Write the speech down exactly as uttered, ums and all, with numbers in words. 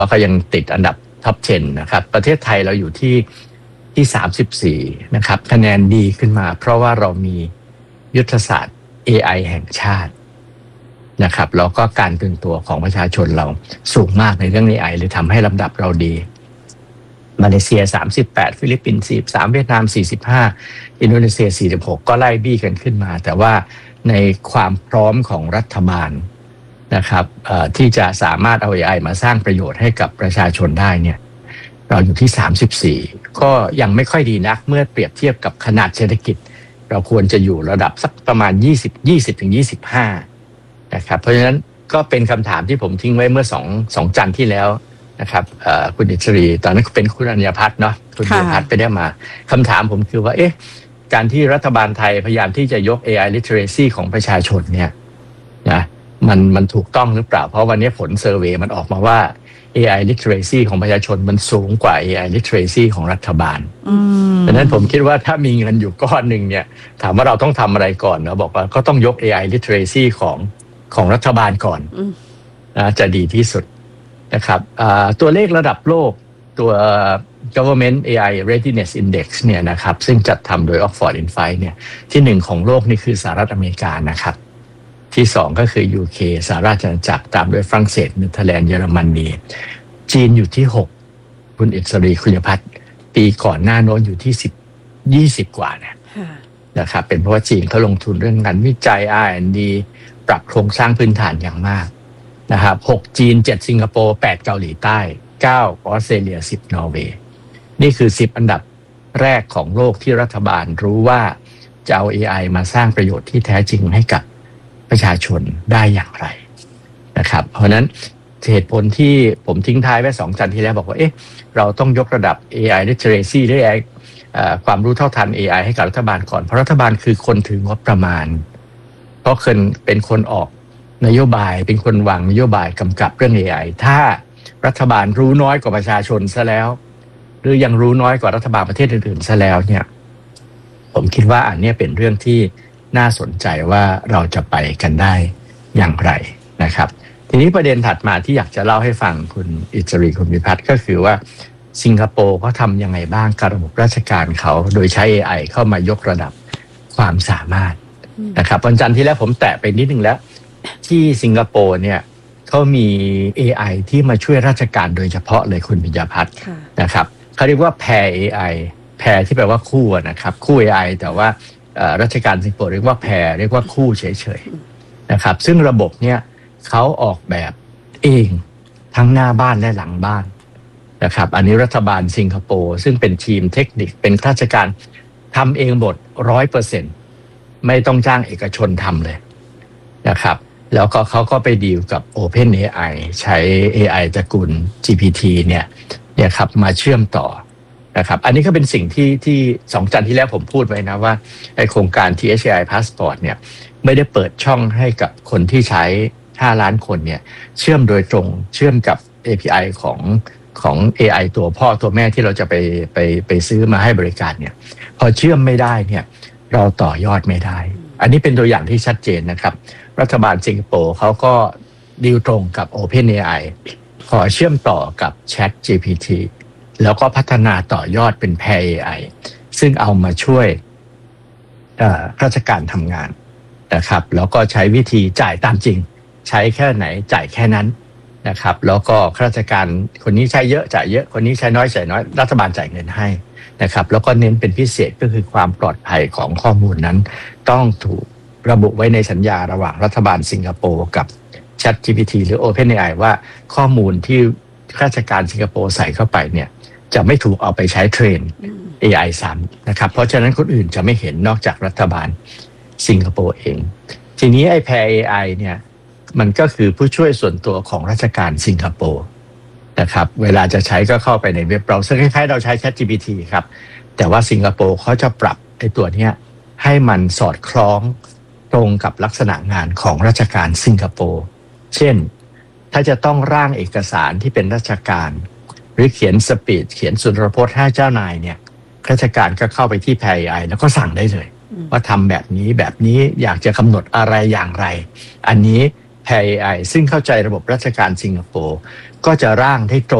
ก็ยังติดอันดับท็อปสิบนะครับประเทศไทยเราอยู่ที่ที่สามสิบสี่นะครับคะแนนดีขึ้นมาเพราะว่าเรามียุทธศาสตร์ เอ ไอ แห่งชาตินะครับแล้วก็การตื่นตัวของประชาชนเราสูงมากในเรื่อง เอ ไอ เลยทำให้ลำดับเราดีมาเลเซียสามสิบแปดฟิลิปปินส์สี่สิบสามเวียดนามสี่สิบห้าอินโดนีเซียสี่สิบหกก็ไล่บี้กันขึ้นมาแต่ว่าในความพร้อมของรัฐบาลนะครับที่จะสามารถเอา เอ ไอ มาสร้างประโยชน์ให้กับประชาชนได้เนี่ยเราอยู่ที่สามสิบสี่ก็ยังไม่ค่อยดีนักเมื่อเปรียบเทียบกับขนาดเศรษฐกิจเราควรจะอยู่ระดับสักประมาณยี่สิบ ยี่สิบถึงยี่สิบห้านะครับเพราะฉะนั้นก็เป็นคำถามที่ผมทิ้งไว้เมื่อสอง สองจันทร์ที่แล้วนะครับคุณอิสรีตอนนั้นเป็นคุณอัญญพัฒน์เนาะคุณอัญญพัฒน์ไปได้มาคำถามผมคือว่าเอ๊ะการที่รัฐบาลไทยพยายามที่จะยก เอ ไอ literacy ของประชาชนเนี่ยนะมันมันถูกต้องหรือเปล่าเพราะวันนี้ผลเซอร์เวย์มันออกมาว่า เอ ไอ literacy ของประชาชนมันสูงกว่า เอ ไอ literacy ของรัฐบาลดังนั้นผมคิดว่าถ้ามีเงินอยู่ก้อนหนึ่งเนี่ยถามว่าเราต้องทำอะไรก่อนเราบอกว่าก็ต้องยก เอ ไอ literacy ของของรัฐบาลก่อนนะจะดีที่สุดนะครับตัวเลขระดับโลกตัว Government เอ ไอ Readiness Index เนี่ยนะครับซึ่งจัดทำโดย Oxford Insight เนี่ยที่หนึ่งของโลกนี่คือสหรัฐอเมริกานะครับที่สองก็คือ ยู เค สหราชอาณาจักรตามด้วยฝรั่งเศสเนเธอร์แลนด์เยอรมนีจีนอยู่ที่หกคุณอิสรีคุณพัฒน์ปีก่อนหน้าโน้นอยู่ที่สิบ ยี่สิบกว่าเนี่ยนะครับเป็นเพราะว่าจีนเขาลงทุนเรื่องงานวิจัย อาร์ แอนด์ ดี ปรับโครงสร้างพื้นฐานอย่างมากนะครับหกจีนเจ็ดสิงคโปร์แปดเกาหลีใต้เก้าออสเตรเลียสิบนอร์เวย์นี่คือสิบอันดับแรกของโลกที่รัฐบาลรู้ว่าจะเอา เอ ไอ มาสร้างประโยชน์ที่แท้จริงให้กับประชาชนได้อย่างไรนะครับเพราะฉะนั้นเหตุผลที่ผมทิ้งท้ายไว้สองจันทร์ที่แล้วบอกว่าเอ๊ะเราต้องยกระดับ เอ ไอ literacy หรือ เอ ไอ ความรู้เท่าทัน เอ ไอ ให้กับรัฐบาลก่อนเพราะรัฐบาลคือคนถืองบประมาณเพราะคนเป็นคนออกนโยบายเป็นคนวางนโยบายกำกับเรื่อง เอ ไอ ถ้ารัฐบาลรู้น้อยกว่าประชาชนซะแล้วหรือยังรู้น้อยกว่ารัฐบาลประเทศอื่นๆซะแล้วเนี่ยผมคิดว่าอันนี้เป็นเรื่องที่น่าสนใจว่าเราจะไปกันได้อย่างไรนะครับทีนี้ประเด็นถัดมาที่อยากจะเล่าให้ฟังคุณอิสรีคุณวิพัฒน์ก็คือว่าสิงคโปร์เขาทำยังไงบ้างกับระบบราชการเขาโดยใช้ เอ ไอ เข้ามายกระดับความสามารถนะครับวันจันทร์ที่แล้วผมแตะไปนิดนึงแล้วที่สิงคโปร์เนี่ยเขามี เอ ไอ ที่มาช่วยราชการโดยเฉพาะเลยคุณปิยพัฒน์นะครับเขาเรียกว่า Pair เอ ไอ Pair ที่แปลว่าคู่นะครับคู่ เอ ไอ แต่ว่าราชการสิงคโปร์เรียกว่า Pair เรียกว่าคู่เฉยๆนะครับซึ่งระบบเนี่ยเขาออกแบบเองทั้งหน้าบ้านและหลังบ้านนะครับอันนี้รัฐบาลสิงคโปร์ซึ่งเป็นทีมเทคนิคเป็นราชการทำเองหมด ร้อยเปอร์เซ็นต์ ไม่ต้องจ้างเอกชนทำเลยนะครับแล้วก็เขาก็ไปดีลกับ OpenAI ใช้ เอ ไอ ตระกูล จี พี ที เนี่ยเนี่ยครับมาเชื่อมต่อนะครับอันนี้ก็เป็นสิ่งที่ที่สองจันทร์ที่แล้วผมพูดไว้นะว่าไอโครงการ ที เอช ไอ Passport เนี่ยไม่ได้เปิดช่องให้กับคนที่ใช้ห้าล้านคนเนี่ยเชื่อมโดยตรงเชื่อมกับ เอ พี ไอ ของของ เอ ไอ ตัวพ่อตัวแม่ที่เราจะไปไปไปซื้อมาให้บริการเนี่ยพอเชื่อมไม่ได้เนี่ยเราต่อยอดไม่ได้อันนี้เป็นตัวอย่างที่ชัดเจนนะครับรัฐบาลสิงคโปร์เขาก็ดีลตรงกับ OpenAI ขอเชื่อมต่อกับ Chat จี พี ที แล้วก็พัฒนาต่อยอดเป็น Pair เอ ไอ ซึ่งเอามาช่วยราชการทำงานนะครับแล้วก็ใช้วิธีจ่ายตามจริงใช้แค่ไหนจ่ายแค่นั้นนะครับแล้วก็ข้าราชการคนนี้ใช้เยอะจ่ายเยอะคนนี้ใช้น้อยจ่ายน้อยรัฐบาลจ่ายเงินให้นะครับแล้วก็เน้นเป็นพิเศษก็คือความปลอดภัยของข้อมูลนั้นต้องถูกระบุไว้ในสัญญาระหว่างรัฐบาลสิงคโปร์กับ Chat จี พี ที หรือ OpenAI ว่าข้อมูลที่ราชการสิงคโปร์ใส่เข้าไปเนี่ยจะไม่ถูกเอาไปใช้เทรน เอ ไอ ซ้ำนะครับเพราะฉะนั้นคนอื่นจะไม่เห็นนอกจากรัฐบาลสิงคโปร์เองทีนี้ไอ้ Pair เอ ไอ เนี่ยมันก็คือผู้ช่วยส่วนตัวของราชการสิงคโปร์นะครับเวลาจะใช้ก็เข้าไปในเว็บเบราว์เซอร์คล้ายๆเราใช้ Chat จี พี ที ครับแต่ว่าสิงคโปร์เขาจะปรับไอ้ตัวเนี้ยให้มันสอดคล้องตรงกับลักษณะงานของราชการสิงคโปร์เช่นถ้าจะต้องร่างเอกสารที่เป็นราชการหรือเขียนสปีดเขียนสุนทรพจน์ให้เจ้านายเนี่ยราชการก็เข้าไปที่ Pair เอ ไอ แล้วก็สั่งได้เลยว่าทำแบบนี้แบบนี้อยากจะกำหนดอะไรอย่างไรอันนี้แพร์ เอ ไอ ซึ่งเข้าใจระบบราชการสิงคโปร์ก็จะร่างให้ตรง